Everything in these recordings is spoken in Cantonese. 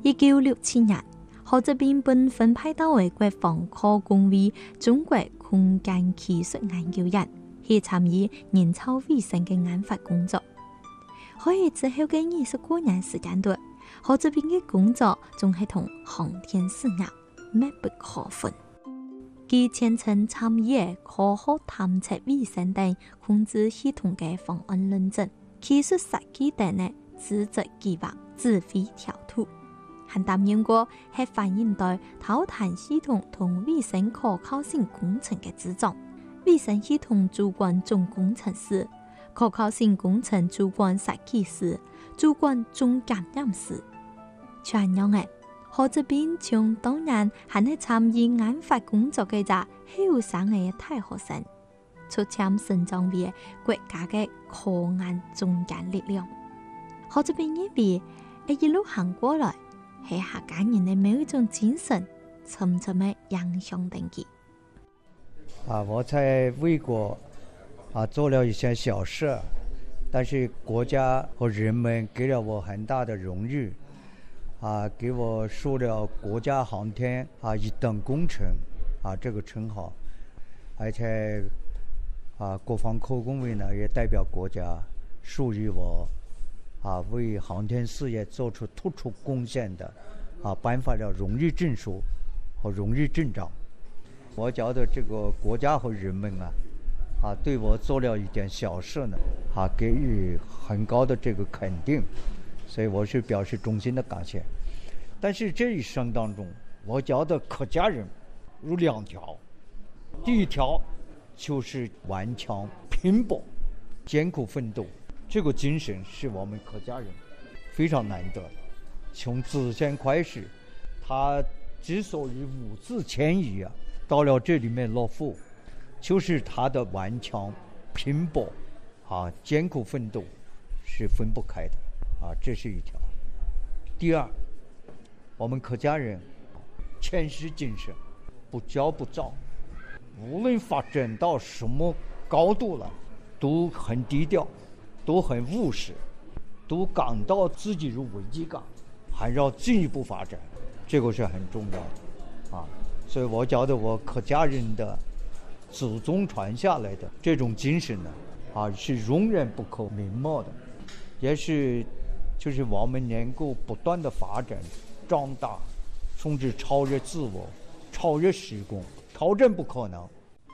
1967年，何澤斌被分派到國防科工會中國空間技術研究院，去參與人造衛星嘅研發工作。可以之後嘅20多年時間段，何澤斌嘅工作仲係同航天事業密不可分。佢全程參與科學探測衛星等控制系統嘅方案論證、技術設計等嘅製作計劃、指揮調度，還擔任過核反應堆導彈系統同衛星可靠性工程嘅組長、衛星系統主管總工程師、可靠性工程主管設計師、主管總監驗師。全樣嘅何澤斌從當年還係參與研發工作嘅隻後生嘅大學生，逐漸成長為國家嘅科研中堅力量。何澤斌認為，一路行過來，係客家人嘅某一種精神，深深嘅影響到佢。 我在為國做了一些小事，但是國家和人們給了我很大的榮譽，給我樹了國家航天一等功臣這個稱號，而且國防科工會呢也代表國家授予我為航天事業做出突出貢獻的頒發了榮譽證書和榮譽證章。我覺得這個國家和人們對我做了一點小事呢，給予很高的這個肯定，所以我是表示衷心的感謝。但是這一生當中，我覺得客家人有兩條，第一條就是頑強拼搏、艱苦奮鬥，這個精神是我們客家人非常難得。從自先開始，他之所以五次遷移到了這裡面落戶，就是他的頑強拼搏艱苦奮鬥是分不開的這是一條。第二，我們客家人謙虛精神，不驕不躁，無論發展到什麼高度了，都很低調，都很務實，都感到自己有危機感，還要進一步發展，這個是很重要的所以我覺得我客家人的祖宗傳下來的這種精神呢是永遠不可泯沒的，也是就是我們能夠不斷的發展壯大，甚至超越自我，超越時空，挑戰不可能。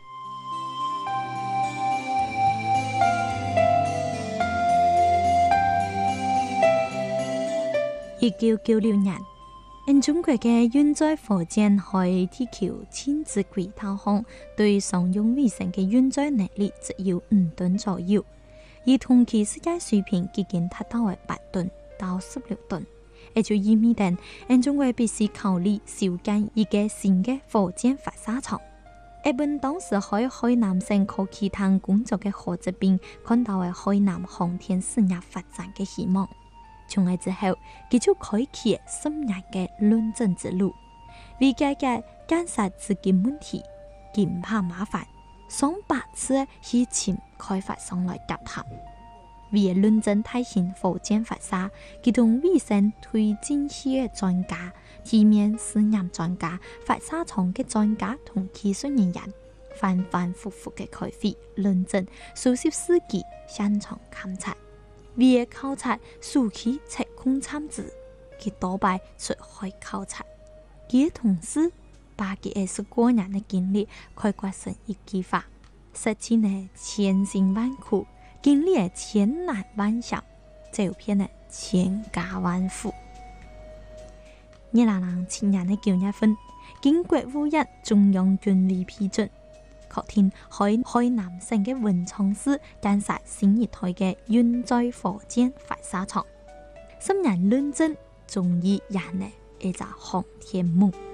1996年，中國嘅運載火箭喺地球親自軌道上，對商用衛星嘅運載能力只有5噸左右，而同期世界水平已經達到8噸到16噸，也就意味着中國必須考慮修建一個新嘅火箭發射場。日本當時喺海南省科技廳工作嘅何澤斌看到係海南航天事業發展嘅希望。從那之後，佢就開啟深入嘅論證之路，為解決建設資金問題，驚怕麻煩，上百次去請開發商來夾談。為論證大型火箭發射，佢同衛星推進器嘅專家、地面試驗專家、發射場嘅專家同技術人員，反反复复嘅開會論證，數十司機現場勘察。為考察數據測控參字，佢多擺出海考察。佢嘅同事把佢20多年嘅經歷概括成一句話：實踐係千辛萬苦，經歷係千難萬險，走遍係千家萬戶。2007年嘅9月份，經國務院中央軍委批准，確定海南省嘅文昌市建設新一代嘅運載火箭發射場，深入論證終於引嚟一個航天夢。